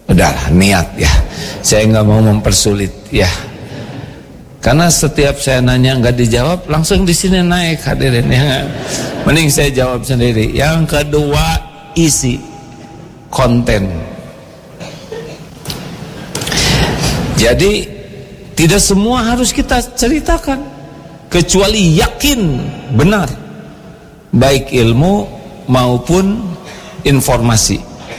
Udahlah, niat ya. Saya nggak mau mempersulit ya. Karena setiap saya nanya nggak dijawab, langsung di sini naik hadirin ya. Mending saya jawab sendiri. Yang kedua, isi konten. Jadi tidak semua harus kita ceritakan, kecuali yakin benar, baik ilmu maupun informasi.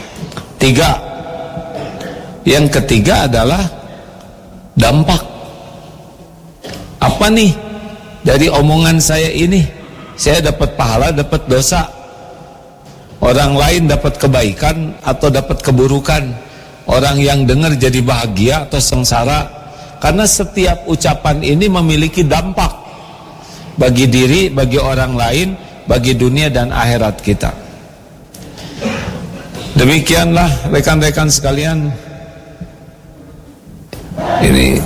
Yang ketiga adalah dampak. Apa nih dari omongan saya ini? Saya dapat pahala, dapat dosa. Orang lain dapat kebaikan atau dapat keburukan. Orang yang dengar jadi bahagia atau sengsara. Karena setiap ucapan ini memiliki dampak bagi diri, bagi orang lain, bagi dunia dan akhirat kita. Demikianlah rekan-rekan sekalian. Ini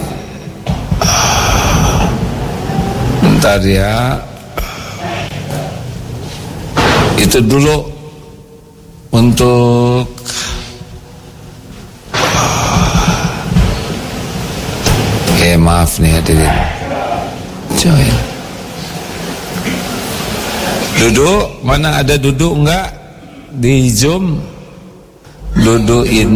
bentar ya. Itu dulu untuk maaf nih hadirin. Join. Duduk, mana ada duduk enggak di Zoom? Dudukin.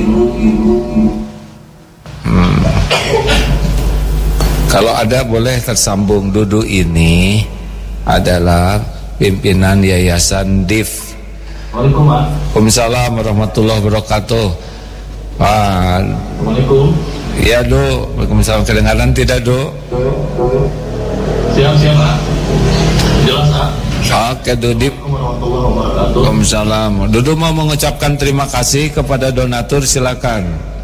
Kalau ada boleh tersambung. Dudu ini adalah pimpinan Yayasan DIF. Waalaikumsalam warahmatullahi wabarakatuh. Assalamualaikum. Ya Do, waalaikumsalam. Kedengaran tidak Do? Siap Pak. Jelas Pak. Oke Dudip. Waalaikumsalam. Dudu mau mengucapkan terima kasih kepada donatur, silakan.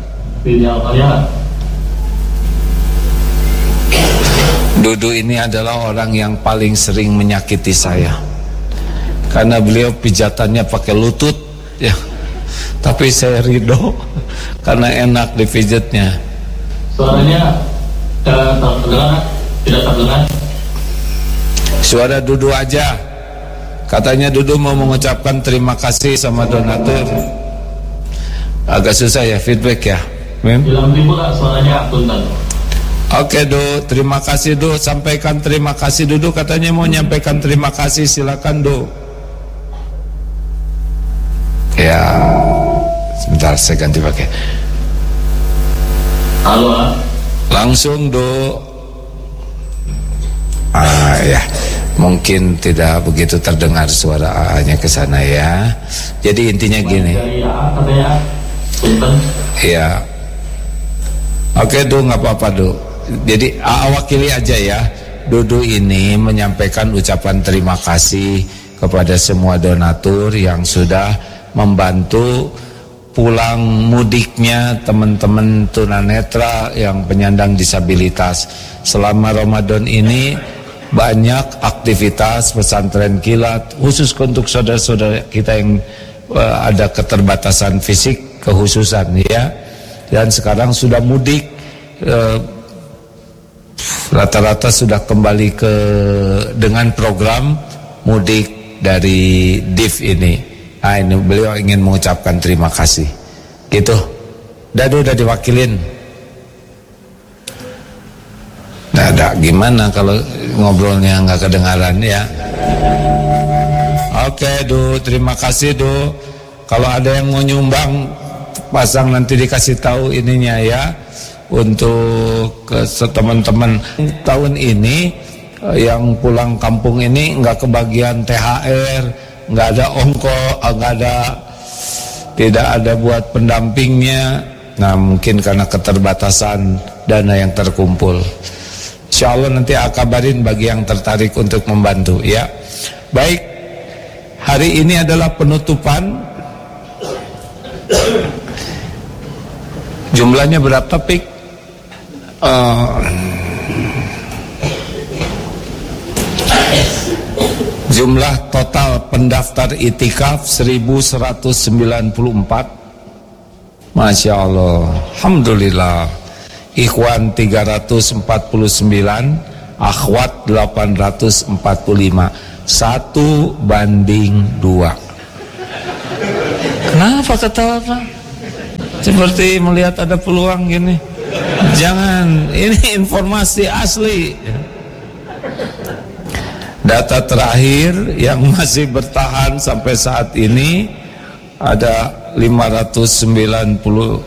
Dudu ini adalah orang yang paling sering menyakiti saya, karena beliau pijatannya pakai lutut ya. Tapi saya ridho karena enak dipijatnya. Suaranya terdengar, tidak terdengar. Suara Dudu aja. Katanya Dudu mau mengucapkan terima kasih sama donatur. Agak susah ya feedback ya. Bilang timur suaranya punten. Oke Do, terima kasih Do. Sampaikan terima kasih. Dudu katanya mau menyampaikan terima kasih, silakan Do. Ya, sebentar saya ganti pakai. Halo. Langsung Do. Ya, mungkin tidak begitu terdengar suara A-nya ke sana ya. Jadi intinya gini. Ya. Oke Do, nggak apa-apa Do. Jadi wakili aja ya. Dudu ini menyampaikan ucapan terima kasih kepada semua donatur yang sudah membantu pulang mudiknya teman-teman tunanetra yang penyandang disabilitas. Selama Ramadan ini banyak aktivitas pesantren kilat khusus untuk saudara-saudara kita yang ada keterbatasan fisik kekhususan ya. Dan sekarang sudah mudik, rata-rata sudah kembali dengan program mudik dari DIF ini. Ini beliau ingin mengucapkan terima kasih. Gitu. Dadu udah diwakilin. Nah, ada gimana kalau ngobrolnya nggak kedengaran ya? Oke, Du, terima kasih Du. Kalau ada yang mau nyumbang, pasang nanti dikasih tahu ininya ya. Untuk teman-teman tahun ini yang pulang kampung ini nggak kebagian THR, nggak ada ongkos, tidak ada buat pendampingnya. Nah, mungkin karena keterbatasan dana yang terkumpul. Insya Allah nanti kabarin bagi yang tertarik untuk membantu ya. Baik, hari ini adalah penutupan. Jumlahnya berapa Pik? Jumlah total pendaftar itikaf 1194. Masya Allah, Alhamdulillah. Ikhwan 349, akhwat 845, 1:2. Kenapa ketawa Pak? seperti melihat ada peluang gini. Jangan, ini informasi asli. Data terakhir yang masih bertahan sampai saat ini ada 595.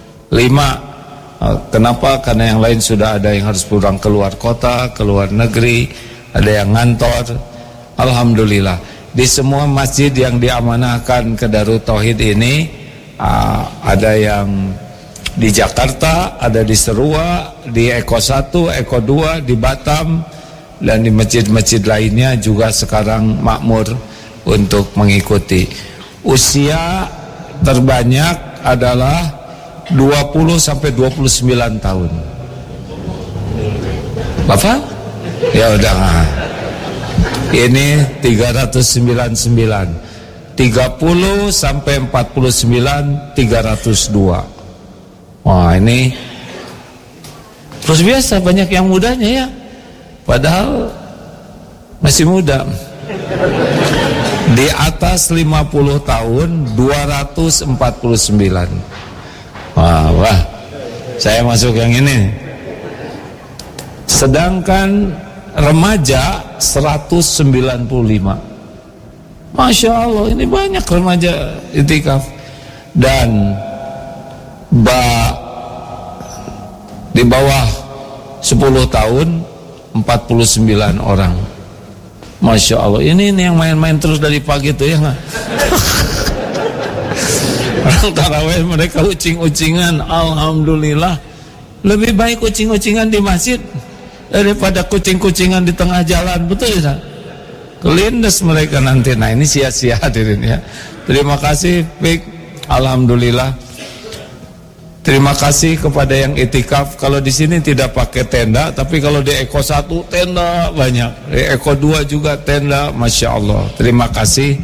Kenapa? Karena yang lain sudah ada yang harus pulang keluar kota, keluar negeri, ada yang ngantor. Alhamdulillah, di semua masjid yang diamanahkan ke Darut Tauhid ini, ada yang di Jakarta, ada di Serua, di Eko 1, Eko 2, di Batam, dan di masjid-masjid lainnya juga sekarang makmur untuk mengikuti. Usia terbanyak adalah 20 sampai 29 tahun. Bapak? Ya udah. Ini 399. 30 sampai 49 302. Wah, ini terus biasa banyak yang mudanya ya. Padahal masih muda. Di atas 50 tahun 249. Wah, saya masuk yang ini. Sedangkan remaja 195. Masya Allah, ini banyak remaja itikaf. Dan di bawah 10 tahun 49 orang. Masya Allah, ini yang main-main terus dari pagi tuh ya nggak? Orang tarawih mereka ucing-ucingan. Alhamdulillah, lebih baik kucing-kucingan di masjid daripada kucing-kucingan di tengah jalan. Betul ya? Kelindes mereka nanti. Nah, ini sia-sia hadirin ya. Terima kasih Pik. Alhamdulillah. Terima kasih kepada yang itikaf. Kalau di sini tidak pakai tenda, tapi kalau di Eko 1 tenda banyak, di Eko 2 juga tenda. Masya Allah. Terima kasih.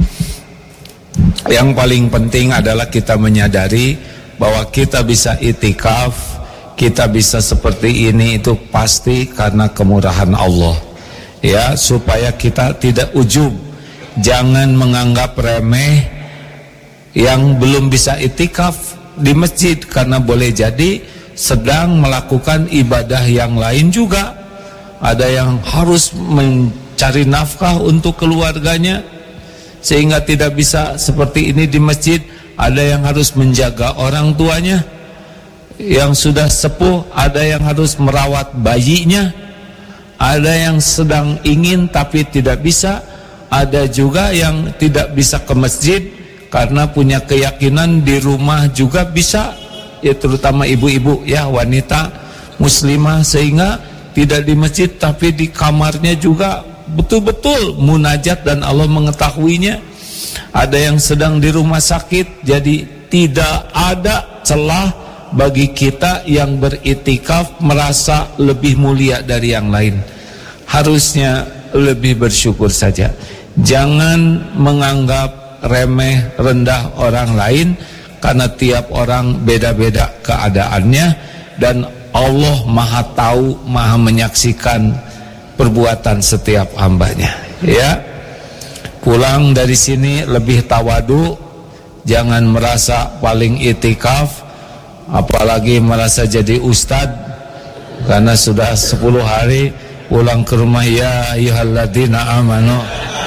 Yang paling penting adalah kita menyadari bahwa kita bisa itikaf, kita bisa seperti ini, itu pasti karena kemurahan Allah. Ya, supaya kita tidak ujub. Jangan menganggap remeh yang belum bisa itikaf di masjid, karena boleh jadi sedang melakukan ibadah yang lain juga. Ada yang harus mencari nafkah untuk keluarganya sehingga tidak bisa seperti ini di masjid. Ada yang harus menjaga orang tuanya yang sudah sepuh, ada yang harus merawat bayinya, ada yang sedang ingin tapi tidak bisa, ada juga yang tidak bisa ke masjid karena punya keyakinan di rumah juga bisa, ya terutama ibu-ibu ya, wanita muslimah, sehingga tidak di masjid tapi di kamarnya juga betul-betul munajat dan Allah mengetahuinya. Ada yang sedang di rumah sakit, jadi tidak ada celah bagi kita yang beritikaf merasa lebih mulia dari yang lain. Harusnya lebih bersyukur saja. Jangan menganggap remeh rendah orang lain, karena tiap orang beda-beda keadaannya, dan Allah maha tahu, maha menyaksikan perbuatan setiap hambanya. Ya, pulang dari sini lebih tawadu, jangan merasa paling itikaf, apalagi merasa jadi ustad karena sudah 10 hari pulang ke rumah. Ya ayyuhalladzina amanu.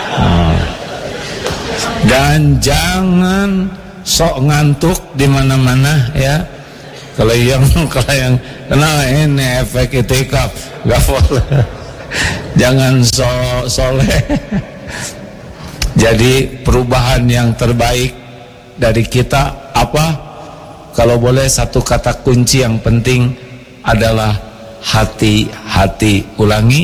Dan jangan sok ngantuk di mana-mana ya. Kalau yang kenal ini efek itikaf, gak boleh. Jangan sok soleh. Jadi perubahan yang terbaik dari kita apa? Kalau boleh satu kata kunci yang penting adalah hati-hati. Ulangi.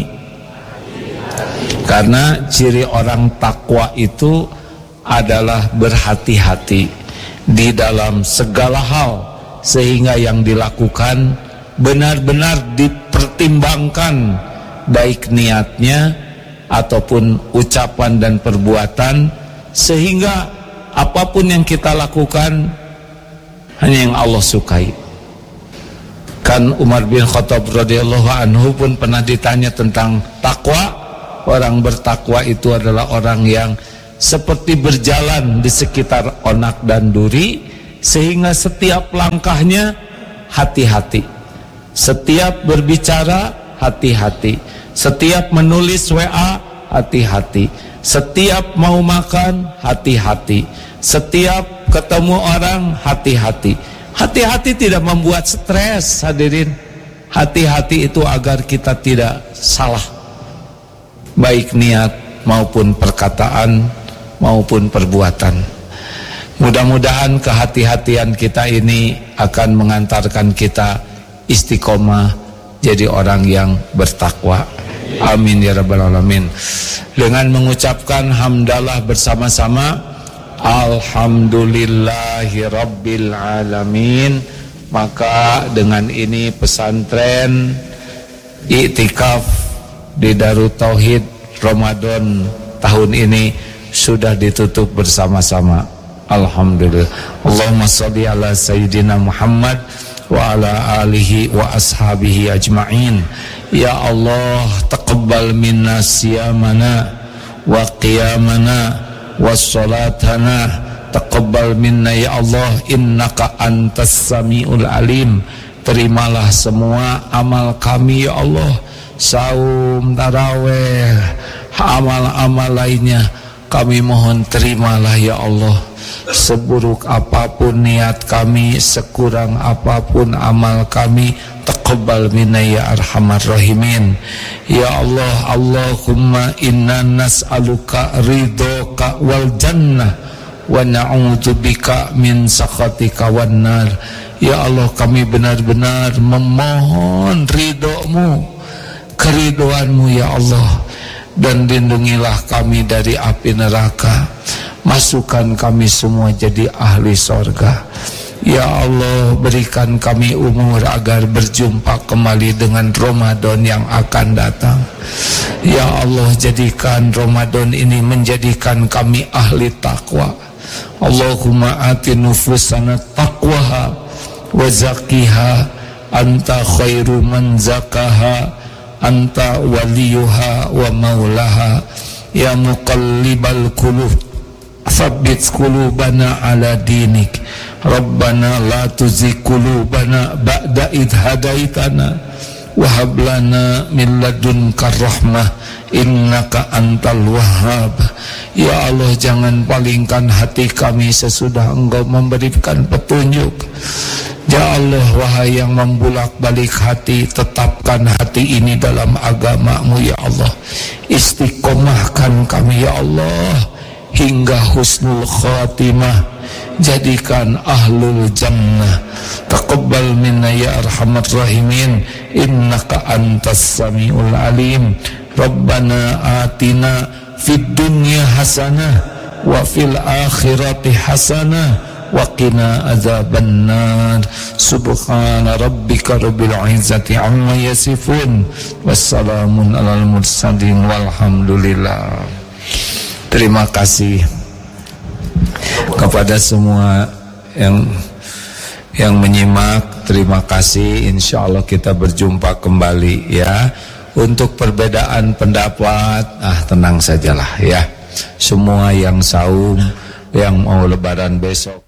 Karena ciri orang takwa itu adalah berhati-hati di dalam segala hal, sehingga yang dilakukan benar-benar dipertimbangkan, baik niatnya ataupun ucapan dan perbuatan, sehingga apapun yang kita lakukan hanya yang Allah sukai. Kan Umar bin Khattab radhiyallahu anhu pun pernah ditanya tentang takwa. Orang bertakwa itu adalah orang yang seperti berjalan di sekitar onak dan duri, sehingga setiap langkahnya hati-hati, setiap berbicara hati-hati, setiap menulis WA hati-hati, setiap mau makan hati-hati, setiap ketemu orang hati-hati. Hati-hati tidak membuat stres, hadirin. Hati-hati itu agar kita tidak salah, baik niat maupun perkataan maupun perbuatan. Mudah-mudahan kehati-hatian kita ini akan mengantarkan kita istiqomah jadi orang yang bertakwa. Amin ya rabbal alamin. Dengan mengucapkan hamdalah bersama-sama, alhamdulillahi rabbil alamin, maka dengan ini pesantren I'tikaf di Darut Tauhid Ramadan tahun ini sudah ditutup bersama-sama. Alhamdulillah. Allahumma sholli ala sayyidina Muhammad wa ala alihi wa ashabihi ajma'in. Ya Allah, taqabbal minna siyamana wa qiyamana wa salatana. Taqabbal minna ya Allah, innaka antas samiul alim. Terimalah semua amal kami ya Allah, saum, tarawih, amal-amal lainnya kami mohon terimalah ya Allah. Seburuk apapun niat kami, sekurang apapun amal kami, taqabbal minna ya arhamar rahimin. Ya Allah, Allahumma inna nas'aluka ridhoka wal jannah wa na'udzubika min sakhatika wan nar. Ya Allah, kami benar-benar memohon ridho-Mu, keridhoan-Mu ya Allah, dan lindungilah kami dari api neraka. Masukkan kami semua jadi ahli sorga. Ya Allah, berikan kami umur agar berjumpa kembali dengan Ramadan yang akan datang. Ya Allah, jadikan Ramadan ini menjadikan kami ahli takwa. Allahumma ati nufusana taqwaha wa zakkiha, anta khairu man zakaha, anta waliyuha wa maulaha. Ya muqallibal qulub, tsabbit qulubana ala dinik. Rabbana la tuzigh qulubana ba'da idh hadaitana wa hab lana min ladunka rahmah innaka antal wahhab. Ya Allah, jangan palingkan hati kami sesudah Engkau memberikan petunjuk. Ya Allah, wahai yang membulak-balik hati, tetapkan hati ini dalam agama-Mu ya Allah. Istiqomahkan kami ya Allah hingga husnul khatimah, jadikan ahlul jannah. Taqabbal minna ya arhamar rahimin, innaka antas samiul alim. Rabbana atina fid dunya hasanah wa fil akhirati hasanah wa qina adzabannar. Subhana rabbika rabbil izzati amma yasifun, wassalamun alal mursalin, walhamdulillah. Terima kasih kepada semua yang menyimak. Terima kasih. Insya Allah kita berjumpa kembali ya. Untuk perbedaan pendapat, tenang sajalah ya. Semua yang saum, yang mau lebaran besok